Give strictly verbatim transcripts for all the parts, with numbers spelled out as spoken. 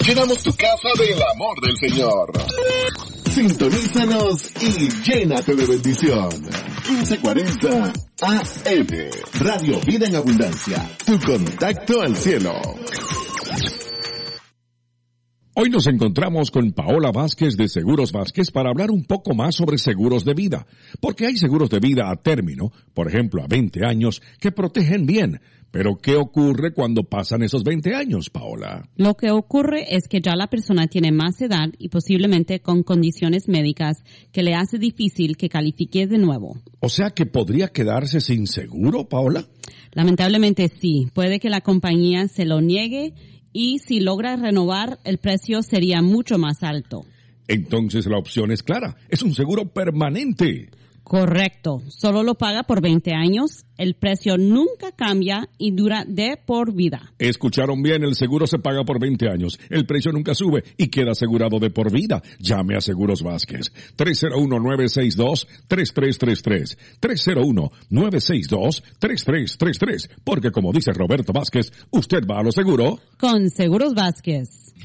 Llenamos tu casa del amor del Señor. Sintonízanos y llénate de bendición. quince cuarenta A M, Radio Vida en Abundancia, tu contacto al cielo. Hoy nos encontramos con Paola Vázquez de Seguros Vázquez para hablar un poco más sobre seguros de vida, porque hay seguros de vida a término, por ejemplo a veinte años, que protegen bien. Pero ¿qué ocurre cuando pasan esos veinte años, Paola? Lo que ocurre es que ya la persona tiene más edad y posiblemente con condiciones médicas que le hace difícil que califique de nuevo. O sea que podría quedarse sin seguro, Paola. Lamentablemente sí, puede que la compañía se lo niegue y si logra renovar, el precio sería mucho más alto. Entonces la opción es clara, es un seguro permanente. Correcto, solo lo paga por veinte años, el precio nunca cambia y dura de por vida. Escucharon bien, el seguro se paga por veinte años, el precio nunca sube y queda asegurado de por vida. Llame a Seguros Vázquez, tres cero uno, nueve seis dos, tres tres tres tres, tres cero uno, nueve seis dos, tres tres tres tres, porque como dice Roberto Vázquez, usted va a lo seguro con Seguros Vázquez.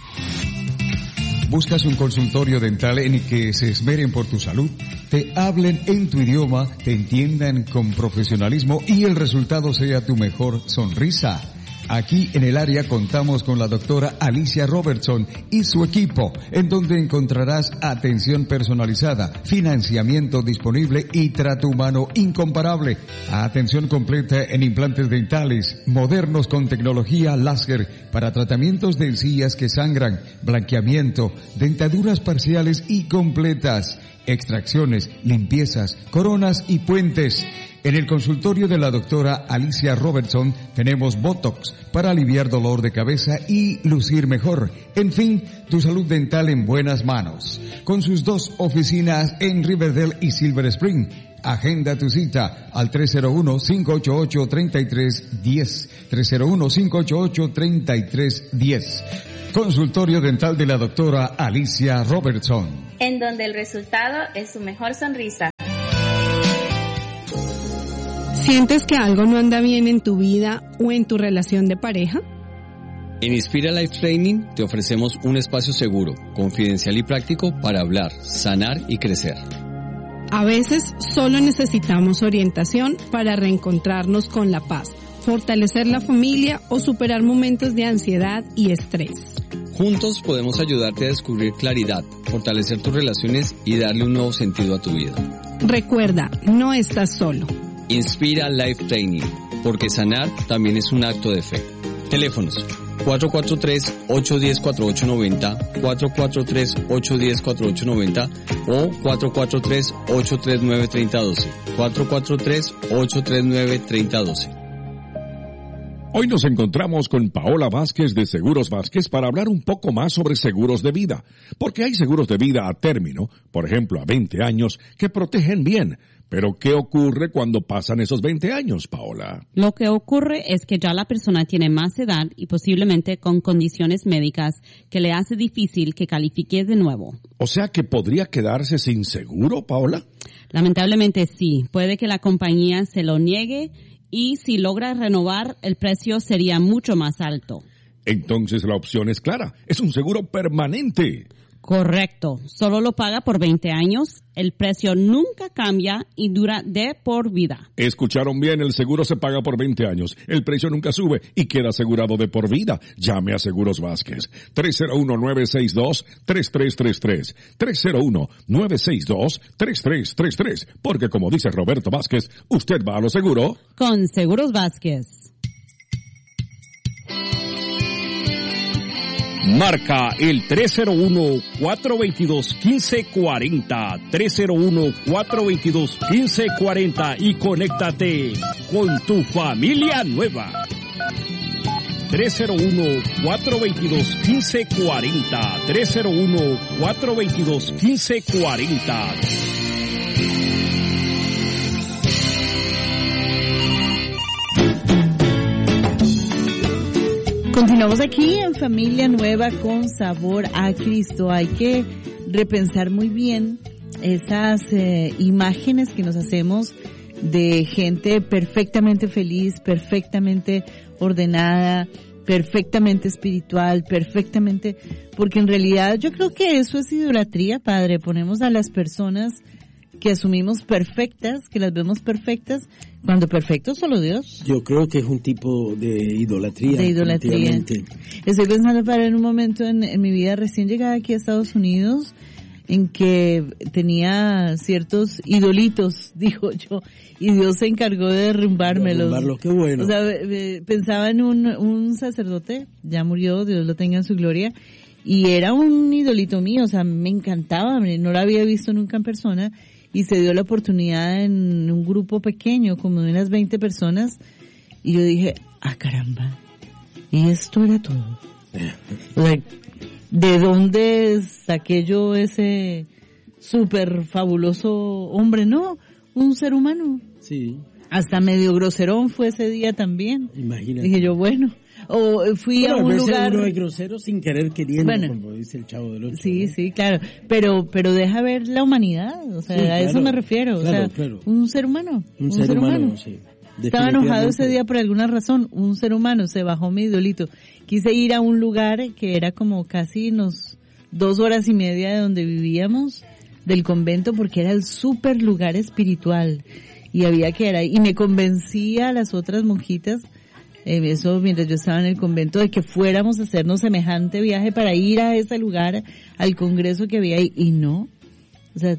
¿Buscas un consultorio dental en el que se esmeren por tu salud? Te hablen en tu idioma, te entiendan con profesionalismo y el resultado sea tu mejor sonrisa. Aquí en el área contamos con la doctora Alicia Robertson y su equipo, en donde encontrarás atención personalizada, financiamiento disponible y trato humano incomparable. Atención completa en implantes dentales, modernos con tecnología láser para tratamientos de encías que sangran, blanqueamiento, dentaduras parciales y completas, extracciones, limpiezas, coronas y puentes. En el consultorio de la doctora Alicia Robertson tenemos Botox para aliviar dolor de cabeza y lucir mejor. En fin, tu salud dental en buenas manos. Con sus dos oficinas en Riverdale y Silver Spring. Agenda tu cita al tres cero uno, cinco ocho ocho, tres tres uno cero, tres cero uno, cinco ocho ocho, tres tres uno cero. Consultorio dental de la doctora Alicia Robertson. En donde el resultado es su mejor sonrisa. ¿Sientes que algo no anda bien en tu vida o en tu relación de pareja? En Inspira Life Training te ofrecemos un espacio seguro, confidencial y práctico para hablar, sanar y crecer. A veces solo necesitamos orientación para reencontrarnos con la paz, fortalecer la familia o superar momentos de ansiedad y estrés. Juntos podemos ayudarte a descubrir claridad, fortalecer tus relaciones y darle un nuevo sentido a tu vida. Recuerda, no estás solo. Inspira Life Training, porque sanar también es un acto de fe. Teléfonos cuatro cuatro tres, ocho uno cero, cuatro ocho nueve cero, cuatro cuatro tres, ocho uno cero, cuatro ocho nueve cero o cuatro cuatro tres, ocho tres nueve, tres cero uno dos, cuatro cuatro tres, ocho tres nueve, tres cero uno dos. Hoy nos encontramos con Paola Vázquez de Seguros Vázquez para hablar un poco más sobre seguros de vida, porque hay seguros de vida a término, por ejemplo a veinte años, que protegen bien. Pero ¿qué ocurre cuando pasan esos veinte años, Paola? Lo que ocurre es que ya la persona tiene más edad y posiblemente con condiciones médicas que le hace difícil que califique de nuevo. O sea que podría quedarse sin seguro, Paola. Lamentablemente sí, puede que la compañía se lo niegue y si logra renovar, el precio sería mucho más alto. Entonces la opción es clara, es un seguro permanente. Correcto, solo lo paga por veinte años, el precio nunca cambia y dura de por vida. Escucharon bien, el seguro se paga por veinte años, el precio nunca sube y queda asegurado de por vida. Llame a Seguros Vázquez, tres cero uno, nueve seis dos, tres tres tres tres, tres cero uno, nueve seis dos, tres tres tres tres, porque como dice Roberto Vázquez, usted va a lo seguro con Seguros Vázquez. Marca el tres cero uno, cuatro dos dos, uno cinco cuatro cero, tres cero uno, cuatro dos dos, uno cinco cuatro cero y conéctate con tu familia nueva. tres cero uno, cuatro dos dos, uno cinco cuatro cero, tres cero uno, cuatro dos dos, uno cinco cuatro cero. Continuamos aquí en Familia Nueva con sabor a Cristo. Hay que repensar muy bien esas eh, imágenes que nos hacemos de gente perfectamente feliz, perfectamente ordenada, perfectamente espiritual, perfectamente, porque en realidad yo creo que eso es idolatría, Padre. Ponemos a las personas que asumimos perfectas, que las vemos perfectas, cuando perfecto solo Dios. Yo creo que es un tipo de idolatría. De idolatría. Estoy pensando, Padre, en un momento en, en mi vida recién llegada aquí a Estados Unidos, en que tenía ciertos idolitos, dijo yo, y Dios se encargó de derrumbármelos. Derrumbarlos, qué bueno. O sea, eh, pensaba en un, un sacerdote, ya murió, Dios lo tenga en su gloria, y era un idolito mío, o sea, me encantaba, no lo había visto nunca en persona, y se dio la oportunidad en un grupo pequeño, como de unas veinte personas, y yo dije, ah, caramba, y esto era todo. O sea, ¿de dónde saqué yo ese súper fabuloso hombre? No, un ser humano. Sí. Hasta medio groserón fue ese día también. Imagínate. Dije yo, bueno, o fui bueno, a un a lugar... uno es grosero sin querer queriendo, bueno, como dice el Chavo del Ocho. Sí, ¿no? sí, claro, pero pero deja ver la humanidad, o sea, sí, a claro, eso me refiero, claro, o sea, claro. un ser humano, un, un ser, ser humano. humano sí. Estaba enojado ese día por alguna razón, un ser humano, se bajó mi idolito. Quise ir a un lugar que era como casi unos dos horas y media de donde vivíamos, del convento, porque era el súper lugar espiritual y había que ir ahí. Y me convencía a las otras monjitas, eh, eso mientras yo estaba en el convento, de que fuéramos a hacernos semejante viaje para ir a ese lugar, al congreso que había ahí, y no, o sea,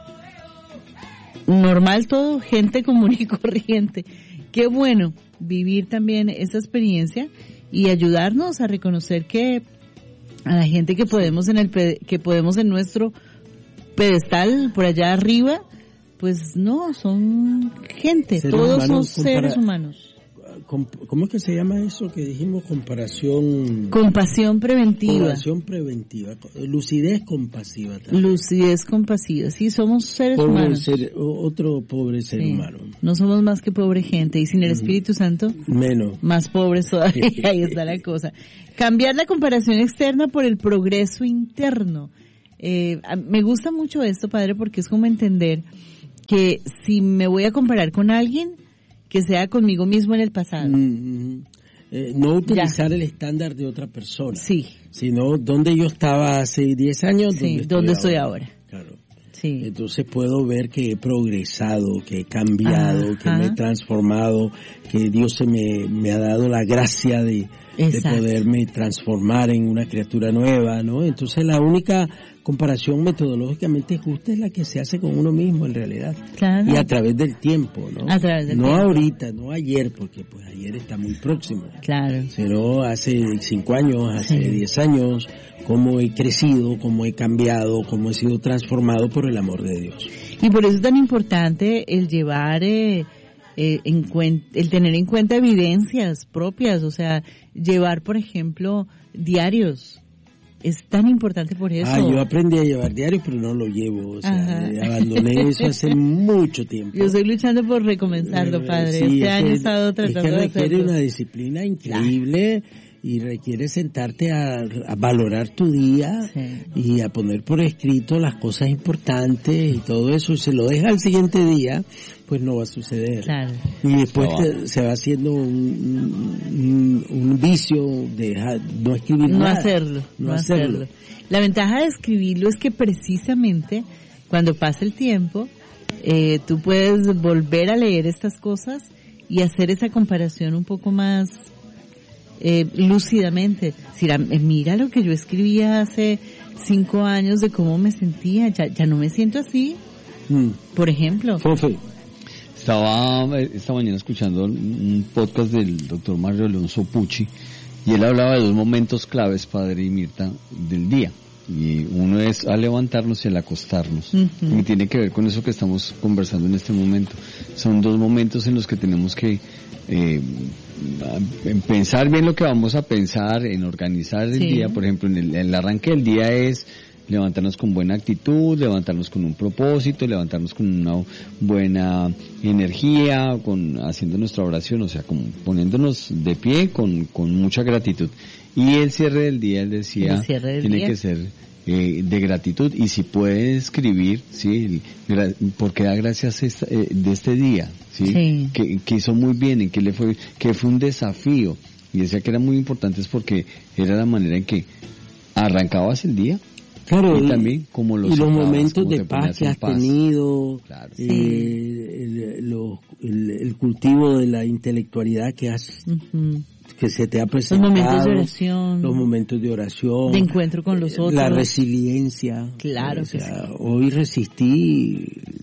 normal todo, gente común y corriente. Qué bueno vivir también esa experiencia y ayudarnos a reconocer que a la gente que podemos en el que podemos en nuestro pedestal por allá arriba, pues no, son gente, seres todos son seres humanos. ¿Cómo es que se llama eso que dijimos? Comparación... Compasión preventiva. Compasión preventiva. Lucidez compasiva también. Lucidez compasiva. Sí, somos seres pobre humanos. Ser, otro pobre ser sí. humano. No somos más que pobre gente. Y sin el Espíritu Santo... Menos. Más pobres todavía. Ahí está la cosa. Cambiar la comparación externa por el progreso interno. Eh, me gusta mucho esto, Padre, porque es como entender que si me voy a comparar con alguien, que sea conmigo mismo en el pasado. Mm-hmm. Eh, no utilizar ya. el estándar de otra persona. Sí. Sino donde yo estaba hace diez años, sí, donde estoy, donde ahora. estoy ahora. Claro. Sí. Entonces puedo ver que he progresado, que he cambiado, Ajá. que me he transformado, que Dios se me, me ha dado la gracia de, de poderme transformar en una criatura nueva, ¿no? Entonces la única comparación metodológicamente justa es la que se hace con uno mismo en realidad. Claro. Y a través del tiempo, ¿no? A través del no tiempo. ahorita, no ayer, porque pues ayer está muy próximo. Claro. Sino hace cinco años, hace sí. diez años, cómo he crecido, cómo he cambiado, cómo he sido transformado por el amor de Dios. Y por eso es tan importante el llevar, eh, eh, en cuen- el tener en cuenta evidencias propias, o sea, llevar, por ejemplo, diarios. Es tan importante por eso. Ah, yo aprendí a llevar diarios, pero no lo llevo. O sea, eh, abandoné eso hace mucho tiempo. Yo estoy luchando por recomenzarlo, Padre. Eh, sí, este año he estado tratando es que de hacerlo. requiere una disciplina increíble y requiere sentarte a, a valorar tu día sí. y a poner por escrito las cosas importantes y todo eso. Y se lo deja al siguiente día, pues no va a suceder. Claro. Y después no. te, se va haciendo un, un, un vicio de dejar, no escribir no nada. Hacerlo, no, no hacerlo. hacerlo. La ventaja de escribirlo es que precisamente cuando pasa el tiempo, eh, tú puedes volver a leer estas cosas y hacer esa comparación un poco más eh, lúcidamente. Mira lo que yo escribía hace cinco años de cómo me sentía, ya, ya no me siento así, mm. por ejemplo. Profe. Estaba esta mañana escuchando un podcast del doctor Mario Alonso Pucci y él hablaba de dos momentos claves, Padre y Mirta, del día. Y uno es al levantarnos y al acostarnos. Uh-huh. Y tiene que ver con eso que estamos conversando en este momento. Son dos momentos en los que tenemos que eh, en pensar bien lo que vamos a pensar, en organizar el sí. día. Por ejemplo, en el, el arranque del día es levantarnos con buena actitud, levantarnos con un propósito, levantarnos con una buena energía, con haciendo nuestra oración, o sea, como poniéndonos de pie con, con mucha gratitud. Y el cierre del día, él decía, del tiene día. que ser eh, de gratitud, y si puede escribir, sí, gra- porque da gracias esta, eh, de este día, sí, sí. Que, que hizo muy bien, en que le fue, que fue un desafío. Y decía que eran muy importantes porque era la manera en que arrancabas el día. Claro, y, y también como los, y los sacabas, momentos de paz que has paz. tenido, claro. eh, el, lo, el, el cultivo de la intelectualidad que has uh-huh. que se te ha presentado, los momentos de oración, los momentos de oración, de encuentro con los otros, la resiliencia. Claro, o sea, sí. Hoy resistí,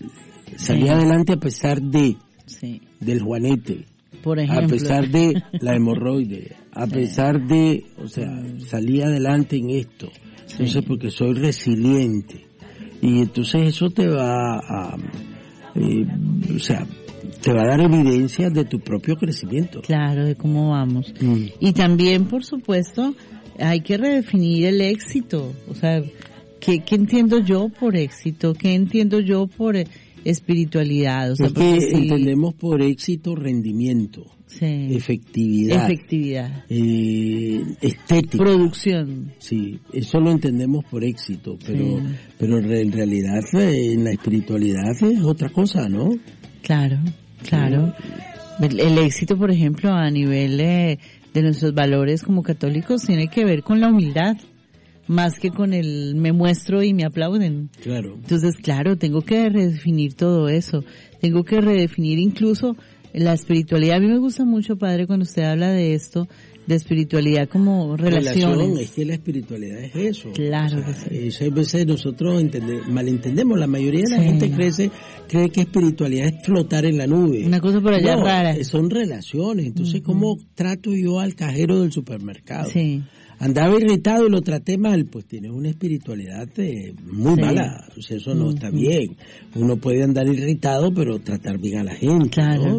salí sí. adelante a pesar de sí. del juanete, por ejemplo, a pesar de la hemorroide, a sí. pesar de, o sea, salí adelante en esto. Entonces, sí. porque soy resiliente. Y entonces eso te va a, eh, o sea, te va a dar evidencia de tu propio crecimiento. Claro, de cómo vamos. Mm. Y también, por supuesto, hay que redefinir el éxito. O sea, ¿qué, qué entiendo yo por éxito? ¿Qué entiendo yo por espiritualidad? O sea, es que si... entendemos por éxito rendimiento. Sí. Efectividad. Efectividad. Eh, estética. Producción. Sí, eso lo entendemos por éxito, pero, sí. pero en realidad en la espiritualidad es otra cosa, ¿no? Claro, claro. Sí. El, el éxito, por ejemplo, a nivel eh, de nuestros valores como católicos tiene que ver con la humildad, más que con el me muestro y me aplauden. Claro. Entonces, claro, tengo que redefinir todo eso. Tengo que redefinir incluso la espiritualidad. A mí me gusta mucho, padre, cuando usted habla de esto, de espiritualidad como relaciones. Relación, es que la espiritualidad es eso. Claro. O sea, que sí. A veces nosotros entende, malentendemos. La mayoría de la sí. gente crece, cree que espiritualidad es flotar en la nube. Una cosa por allá no, rara. Son relaciones. Entonces, uh-huh. ¿cómo trato yo al cajero del supermercado? Sí. Andaba irritado y lo traté mal, pues tiene una espiritualidad eh, muy sí. mala, o sea, eso no uh-huh. está bien. Uno puede andar irritado, pero tratar bien a la gente, claro. ¿no?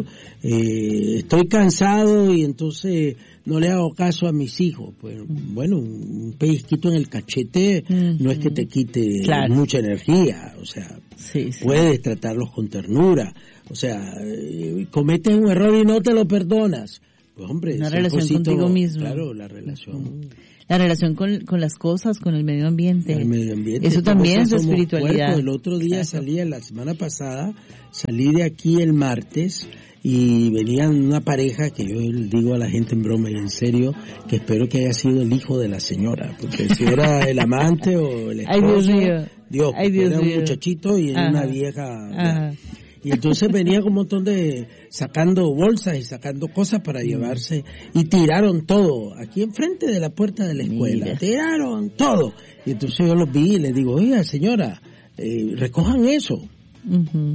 Eh, estoy cansado y entonces no le hago caso a mis hijos. Pues uh-huh. bueno, un pellizquito en el cachete uh-huh. no es que te quite claro. mucha energía, o sea, sí, sí. puedes tratarlos con ternura, o sea, eh, cometes un error y no te lo perdonas. Pues hombre, una relación cosito, contigo mismo. Claro, la relación. La relación con, con las cosas, con el medio ambiente. El medio ambiente. Eso también es espiritualidad. Cuerpo. El otro día claro. salía, la semana pasada, salí de aquí el martes y venían una pareja que yo digo a la gente en broma y en serio que espero que haya sido el hijo de la señora, porque si era el amante o el esposo, Ay, Dios mío. Dios, Ay, Dios era mío. un muchachito y era Ajá. una vieja. Ajá. Y entonces venía con un montón de, sacando bolsas y sacando cosas para llevarse, y tiraron todo, aquí enfrente de la puerta de la escuela, Mira. tiraron todo. Y entonces yo los vi y les digo, oiga señora, eh, recojan eso. Uh-huh.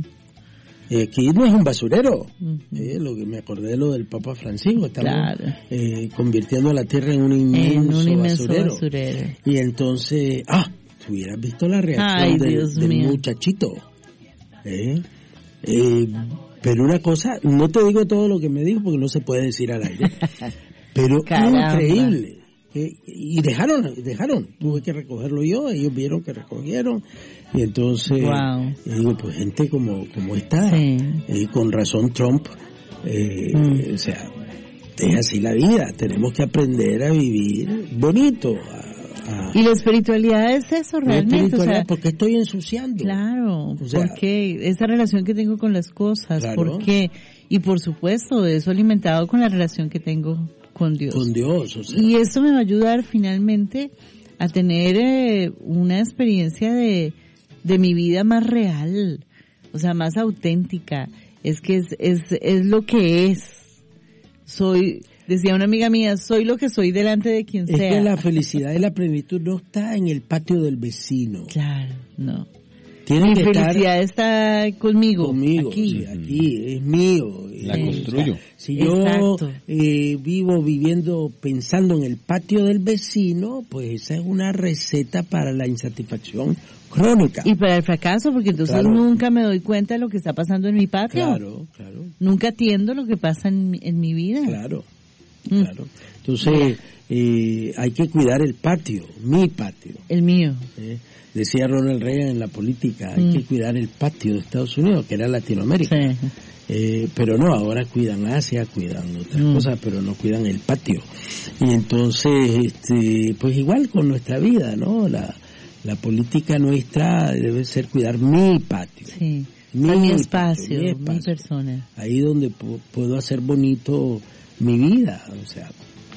Eh, aquí no es un basurero. Uh-huh. Eh, lo que me acordé de lo del Papa Francisco, estamos claro. eh, convirtiendo la tierra en un inmenso, en un inmenso basurero. basurero. Y entonces, ah, si hubieras visto la reacción Ay, del, del muchachito. Eh, Eh, pero una cosa, no te digo todo lo que me dijo porque no se puede decir al aire, pero increíble. Eh, y dejaron, dejaron, tuve que recogerlo yo, ellos vieron que recogieron, y entonces, wow. y digo, pues gente como, como esta, sí. eh, con razón Trump, eh, mm. o sea, es así la vida, tenemos que aprender a vivir bonito, a, Ah. Y la espiritualidad es eso realmente. La espiritualidad, o sea, porque estoy ensuciando. Claro, o sea, porque esa relación que tengo con las cosas, claro. porque y por supuesto eso alimentado con la relación que tengo con Dios. Con Dios, o sea. Y esto me va a ayudar finalmente a tener eh, una experiencia de de mi vida más real, o sea, más auténtica. Es que es es es lo que es. Soy Decía una amiga mía, soy lo que soy delante de quien es sea. Es que la felicidad y la plenitud no está en el patio del vecino. Claro, no. Tiene Mi que felicidad estar está conmigo, conmigo, aquí. Sí, aquí, es mío. La eh, construyo. O sea, si yo eh, vivo viviendo pensando en el patio del vecino, pues esa es una receta para la insatisfacción crónica. Y para el fracaso, porque entonces claro. nunca me doy cuenta de lo que está pasando en mi patio. Claro, claro. Nunca atiendo lo que pasa en, en mi vida. Claro. Claro. Entonces, eh, hay que cuidar el patio, mi patio. El mío. Eh, decía Ronald Reagan en la política, hay mm. que cuidar el patio de Estados Unidos, que era Latinoamérica. Sí. Eh, pero no, ahora cuidan Asia, cuidan otras mm. cosas, pero no cuidan el patio. Y entonces, este, pues igual con nuestra vida, ¿no? La, la política nuestra debe ser cuidar mi patio. Sí. Mi, mi, espacio, patio, mi espacio, mi persona. Ahí donde p- puedo hacer bonito mi vida, o sea,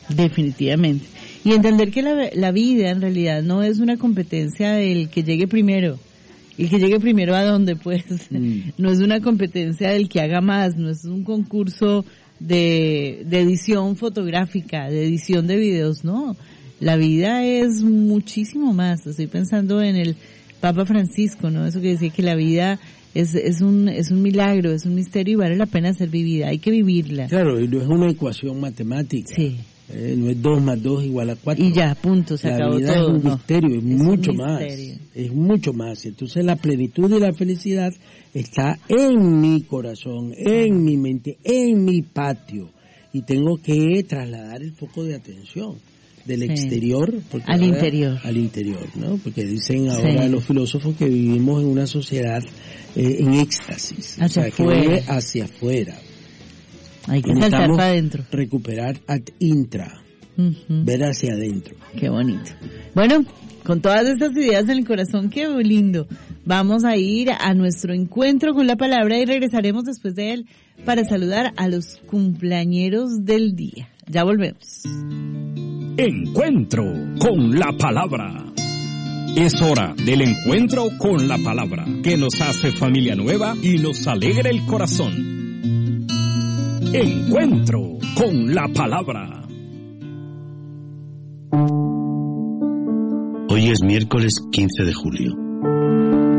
Definitivamente. Y entender que la, la vida en realidad no es una competencia del que llegue primero. El que llegue primero a dónde, pues. Mm. No es una competencia del que haga más, no es un concurso de, de edición fotográfica, de edición de videos, no. La vida es muchísimo más. Estoy pensando en el Papa Francisco, ¿no? Eso que decía que la vida es, es un, es un milagro, es un misterio y vale la pena ser vivida. Hay que vivirla. Claro, y no es una ecuación matemática. Sí. Eh, no es dos más dos igual a cuatro. Y ya, punto, se la acabó vida todo. Es un no. misterio, es, es mucho misterio. más. Es mucho más. Entonces la plenitud y la felicidad está en mi corazón, en mi mente, en mi patio. Y tengo que trasladar el foco de atención del sí. exterior al ahora, interior. Al interior, ¿no? Porque dicen ahora sí. los filósofos que vivimos en una sociedad eh, en éxtasis. Hacia o sea, afuera. que vive hacia afuera. Hay que saltar para adentro. Recuperar ad intra. Uh-huh. Ver hacia adentro. Qué bonito. Bueno, con todas estas ideas en el corazón, qué lindo. Vamos a ir a nuestro encuentro con la palabra y regresaremos después de él para saludar a los cumpleañeros del día. Ya volvemos. Encuentro con la palabra. Es hora del encuentro con la palabra, que nos hace familia nueva y nos alegra el corazón. Encuentro con la palabra. Hoy es miércoles quince de julio.